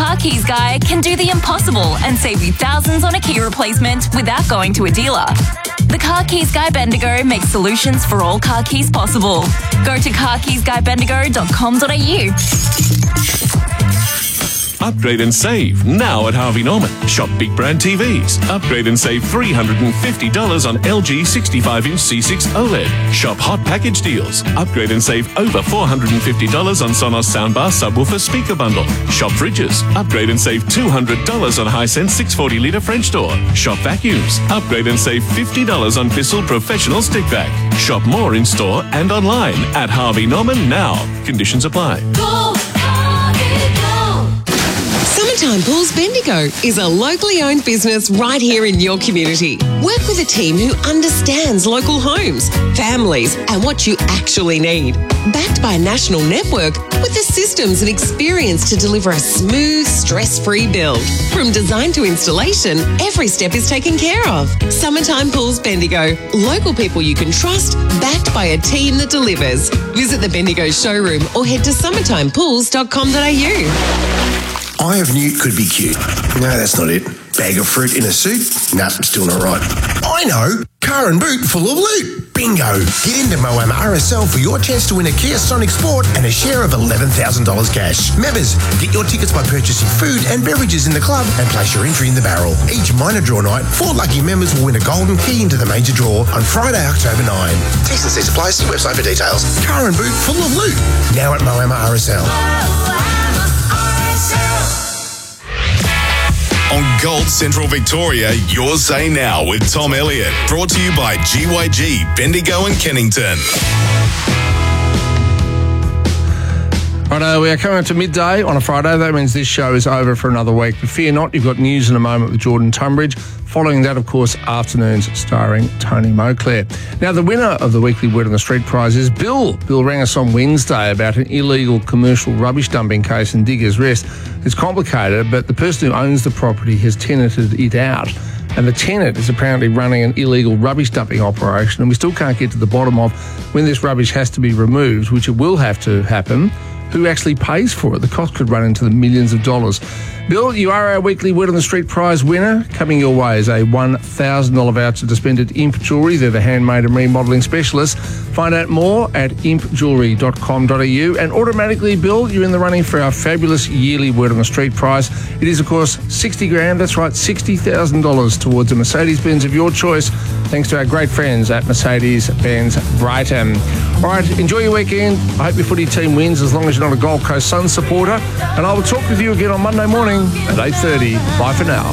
Car Keys Guy can do the impossible and save you thousands on a key replacement without going to a dealer. The Car Keys Guy Bendigo makes solutions for all car keys possible. Go to carkeysguybendigo.com.au. Upgrade and save now at Harvey Norman. Shop big brand TVs. Upgrade and save $350 on LG 65-inch C6 OLED. Shop hot package deals. Upgrade and save over $450 on Sonos soundbar subwoofer speaker bundle. Shop fridges. Upgrade and save $200 on Hisense 640-litre French door. Shop vacuums. Upgrade and save $50 on Bissell Professional Stick Vac. Shop more in store and online at Harvey Norman now. Conditions apply. Go, Harvey, go. Summertime Pools Bendigo is a locally owned business right here in your community. Work with a team who understands local homes, families, and what you actually need. Backed by a national network with the systems and experience to deliver a smooth, stress-free build. From design to installation, every step is taken care of. Summertime Pools Bendigo. Local people you can trust, backed by a team that delivers. Visit the Bendigo showroom or head to summertimepools.com.au. I have Newt could be cute. No, that's not it. Bag of fruit in a suit? Nah, still not right. I know. Car and boot full of loot. Bingo. Get into Moama RSL for your chance to win a Kia Sonic Sport and a share of $11,000 cash. Members, get your tickets by purchasing food and beverages in the club and place your entry in the barrel. Each minor draw night, 4 lucky members will win a golden key into the major draw on Friday, October 9. T's and C's apply. See website for details. Car and boot full of loot. Now at Moama RSL. On Gold Central Victoria, your say now with Tom Elliott. Brought to you by GYG, Bendigo and Kennington. Righto, we are coming to midday on a Friday. That means this show is over for another week. But fear not, you've got news in a moment with Jordan Tunbridge. Following that, of course, afternoons starring Tony Moclair. Now, the winner of the weekly Word on the Street prize is Bill. Bill rang us on Wednesday about an illegal commercial rubbish dumping case in Diggers Rest. It's complicated, but the person who owns the property has tenanted it out. And the tenant is apparently running an illegal rubbish dumping operation, and we still can't get to the bottom of when this rubbish has to be removed, which it will have to happen. Who actually pays for it? The cost could run into the millions of dollars. Bill, you are our weekly Word on the Street prize winner. Coming your way is a $1,000 voucher to spend at Imp Jewellery. They're the handmade and remodelling specialists. Find out more at impjewellery.com.au. And automatically, Bill, you're in the running for our fabulous yearly Word on the Street prize. It is, of course, $60,000. That's right, $60,000 towards a Mercedes-Benz of your choice, thanks to our great friends at Mercedes-Benz Brighton. All right, enjoy your weekend. I hope your footy team wins, as long as you're not a Gold Coast Suns supporter. And I will talk with you again on Monday morning at 8:30. Bye for now.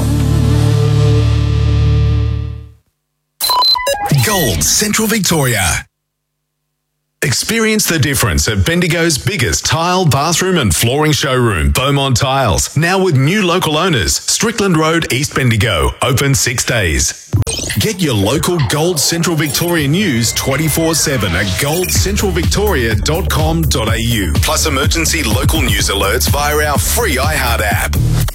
Gold Central Victoria. Experience the difference at Bendigo's biggest tile, bathroom and flooring showroom, Beaumont Tiles. Now with new local owners, Strickland Road, East Bendigo. Open 6 days. Get your local Gold Central Victoria news 24/7 at goldcentralvictoria.com.au. Plus emergency local news alerts via our free iHeart app.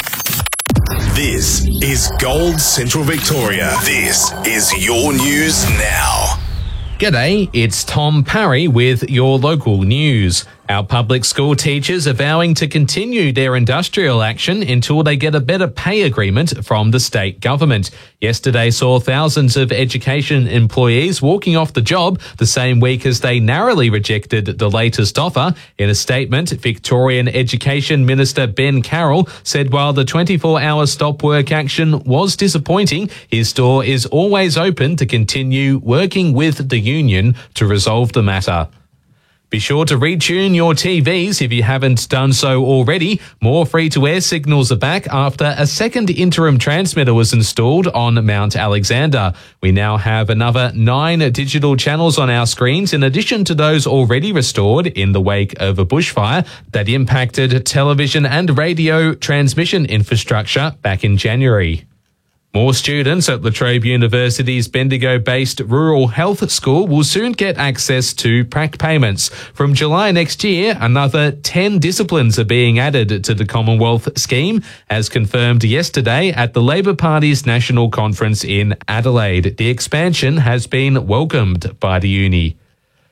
This is Gold Central Victoria. This is your news now. G'day, it's Tom Parry with your local news. Our public school teachers are vowing to continue their industrial action until they get a better pay agreement from the state government. Yesterday saw thousands of education employees walking off the job the same week as they narrowly rejected the latest offer. In a statement, Victorian Education Minister Ben Carroll said while the 24-hour stop work action was disappointing, his door is always open to continue working with the union to resolve the matter. Be sure to retune your TVs if you haven't done so already. More free-to-air signals are back after a second interim transmitter was installed on Mount Alexander. We now have another 9 digital channels on our screens, in addition to those already restored in the wake of a bushfire that impacted television and radio transmission infrastructure back in January. More students at La Trobe University's Bendigo-based Rural Health School will soon get access to PRAC payments. From July next year, another 10 disciplines are being added to the Commonwealth scheme, as confirmed yesterday at the Labor Party's National Conference in Adelaide. The expansion has been welcomed by the uni.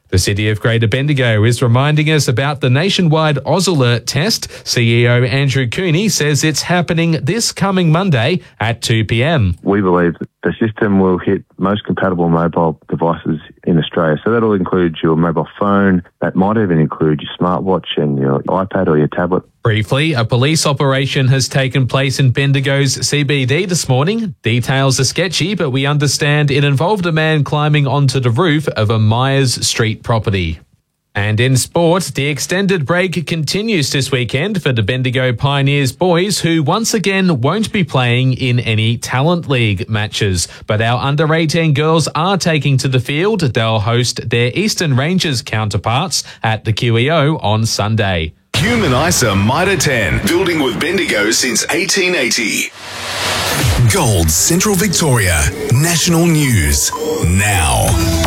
The City of Greater Bendigo is reminding us about the nationwide Oz Alert test. CEO Andrew Cooney says it's happening this coming Monday at 2 p.m. We believe that the system will hit most compatible mobile devices in Australia. So that'll include your mobile phone, that might even include your smartwatch and your iPad or your tablet. Briefly, a police operation has taken place in Bendigo's CBD this morning. Details are sketchy, but we understand it involved a man climbing onto the roof of a Myers Street property. And in sport, the extended break continues this weekend for the Bendigo Pioneers boys, who once again won't be playing in any Talent League matches. But our under-18 girls are taking to the field. They'll host their Eastern Rangers counterparts at the QEO on Sunday. Human ISA Mitre 10, building with Bendigo since 1880. Gold Central Victoria, national news now.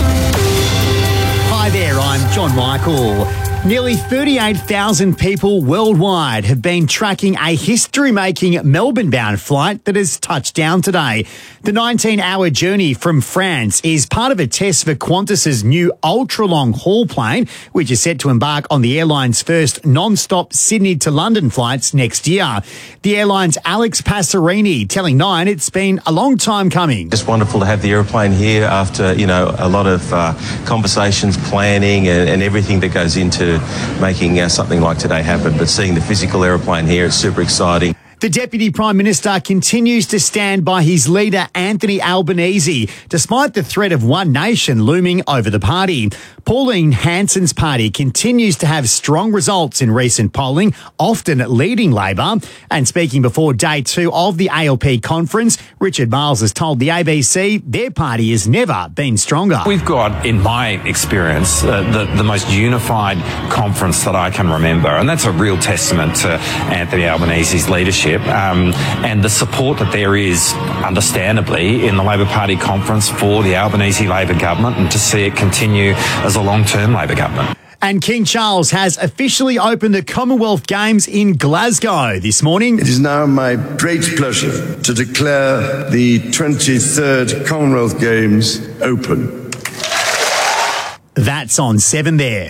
Hi there, I'm John Michael. Nearly 38,000 people worldwide have been tracking a history-making Melbourne-bound flight that has touched down today. The 19-hour journey from France is part of a test for Qantas's new ultra-long haul plane, which is set to embark on the airline's first non-stop Sydney to London flights next year. The airline's Alex Passerini telling Nine it's been a long time coming. It's wonderful to have the aeroplane here after, a lot of conversations, planning and everything that goes into making something like today happen. But seeing the physical aeroplane here, it's super exciting. The Deputy Prime Minister continues to stand by his leader, Anthony Albanese, despite the threat of one nation looming over the party. Pauline Hanson's party continues to have strong results in recent polling, often leading Labor. And speaking before day 2 of the ALP conference, Richard Miles has told the ABC their party has never been stronger. We've got, in my experience, the most unified conference that I can remember. And that's a real testament to Anthony Albanese's leadership. And the support that there is, understandably, in the Labor Party conference for the Albanese Labor government, and to see it continue as a long-term Labor government. And King Charles has officially opened the Commonwealth Games in Glasgow this morning. It is now my great pleasure to declare the 23rd Commonwealth Games open. That's on 7 there.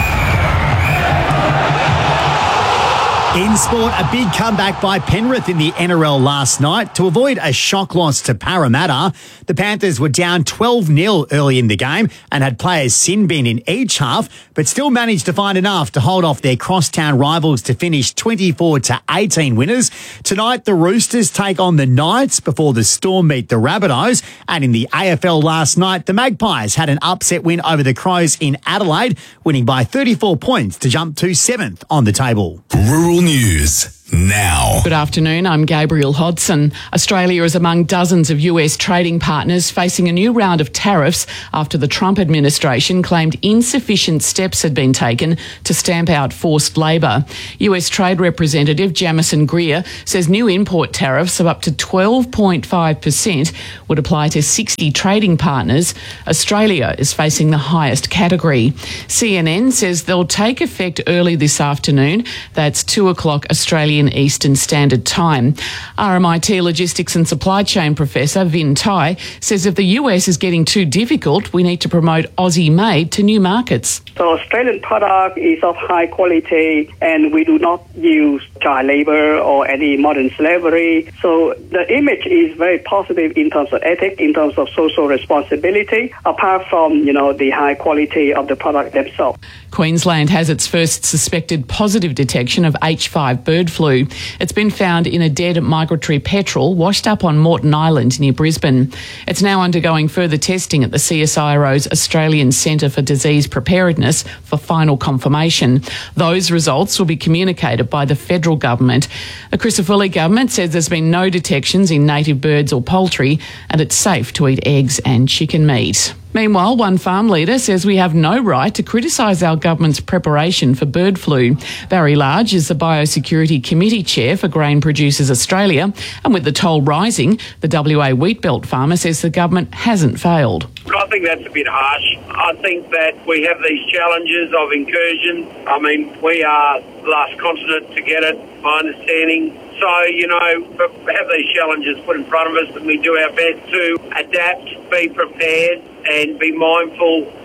In sport, a big comeback by Penrith in the NRL last night to avoid a shock loss to Parramatta. The Panthers were down 12-0 early in the game and had players sin bin in each half, but still managed to find enough to hold off their crosstown rivals to finish 24-18 winners. Tonight, the Roosters take on the Knights before the Storm meet the Rabbitohs. And in the AFL last night, the Magpies had an upset win over the Crows in Adelaide, winning by 34 points to jump to 7th on the table. Rural News now. Good afternoon, I'm Gabriel Hodson. Australia is among dozens of US trading partners facing a new round of tariffs after the Trump administration claimed insufficient steps had been taken to stamp out forced labour. US Trade Representative Jamison Greer says new import tariffs of up to 12.5% would apply to 60 trading partners. Australia is facing the highest category. CNN says they'll take effect early this afternoon. That's 2 o'clock Australian Eastern Standard Time. RMIT Logistics and Supply Chain Professor Vin Tai says if the US is getting too difficult, we need to promote Aussie-made to new markets. The Australian product is of high quality and we do not use child labour or any modern slavery. So the image is very positive in terms of ethics, in terms of social responsibility, apart from, the high quality of the product themselves. Queensland has its first suspected positive detection of H5 bird flu. It's been found in a dead migratory petrel washed up on Moreton Island near Brisbane. It's now undergoing further testing at the CSIRO's Australian Centre for Disease Preparedness for final confirmation. Those results will be communicated by the federal government. The Crisafulli government says there's been no detections in native birds or poultry and it's safe to eat eggs and chicken meat. Meanwhile, one farm leader says we have no right to criticise our government's preparation for bird flu. Barry Large is the Biosecurity Committee Chair for Grain Producers Australia, and with the toll rising, the WA wheat belt farmer says the government hasn't failed. I think that's a bit harsh. I think that we have these challenges of incursion. We are the last continent to get it, my understanding. So, have these challenges put in front of us and we do our best to adapt, be prepared and be mindful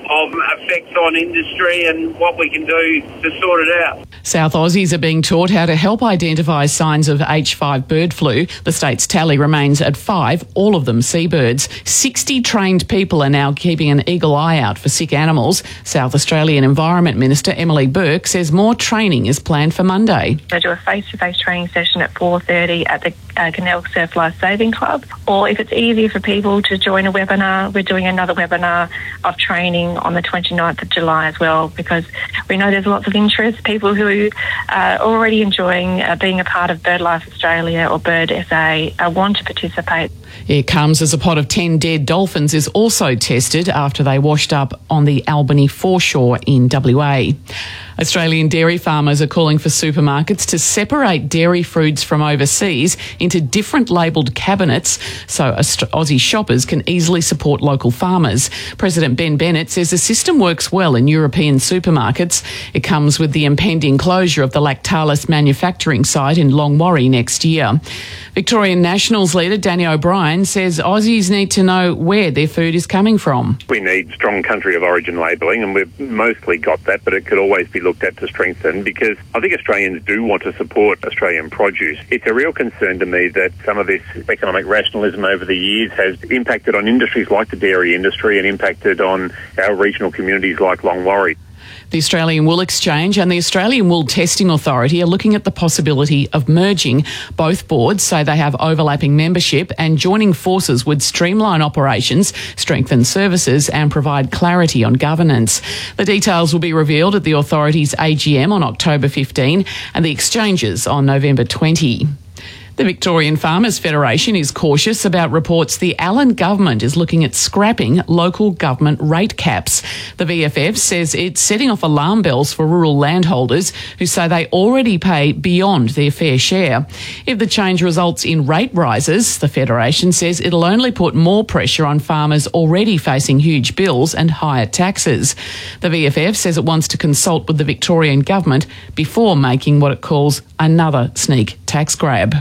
of effects on industry and what we can do to sort it out. South Aussies are being taught how to help identify signs of H5 bird flu. The state's tally remains at 5, all of them seabirds. 60 trained people are now keeping an eagle eye out for sick animals. South Australian Environment Minister Emily Burke says more training is planned for Monday. They do a face-to-face training session at 4:30 at the Canal Surf Life Saving Club, or if it's easier for people to join a webinar, we're doing another webinar of training on the 29th of July as well, because we know there's lots of interest, people who are already enjoying being a part of BirdLife Australia or Bird SA want to participate. It comes as a pot of 10 dead dolphins is also tested after they washed up on the Albany foreshore in WA. Australian dairy farmers are calling for supermarkets to separate dairy foods from overseas into different labelled cabinets so Aussie shoppers can easily support local farmers. President Ben Bennett says the system works well in European supermarkets. It comes with the impending closure of the Lactalis manufacturing site in Longwarry next year. Victorian Nationals leader Danny O'Brien says Aussies need to know where their food is coming from. We need strong country of origin labelling, and we've mostly got that, but it could always be looked at to strengthen, because I think Australians do want to support Australian produce. It's a real concern to me that some of this economic rationalism over the years has impacted on industries like the dairy industry and impacted on our regional communities like Longwarry. The Australian Wool Exchange and the Australian Wool Testing Authority are looking at the possibility of merging. Both boards say they have overlapping membership, and joining forces would streamline operations, strengthen services and provide clarity on governance. The details will be revealed at the authority's AGM on October 15 and the exchanges on November 20. The Victorian Farmers Federation is cautious about reports the Allen government is looking at scrapping local government rate caps. The VFF says it's setting off alarm bells for rural landholders who say they already pay beyond their fair share. If the change results in rate rises, the Federation says it'll only put more pressure on farmers already facing huge bills and higher taxes. The VFF says it wants to consult with the Victorian government before making what it calls another sneak tax grab.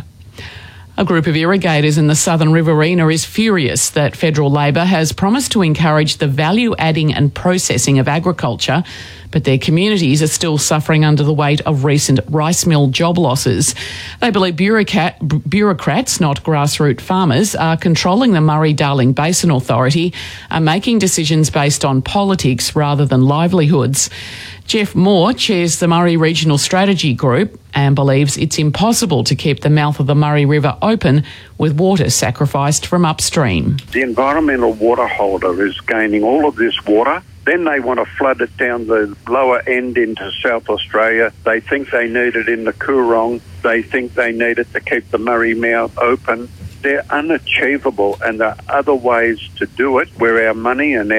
A group of irrigators in the Southern Riverina is furious that federal Labor has promised to encourage the value adding and processing of agriculture, but their communities are still suffering under the weight of recent rice mill job losses. They believe bureaucrats, not grassroots farmers, are controlling the Murray-Darling Basin Authority, are making decisions based on politics rather than livelihoods. Jeff Moore chairs the Murray Regional Strategy Group and believes it's impossible to keep the mouth of the Murray River open with water sacrificed from upstream. The environmental water holder is gaining all of this water. Then they want to flood it down the lower end into South Australia. They think they need it in the Coorong. They think they need it to keep the Murray mouth open. They're unachievable, and there are other ways to do it where our money and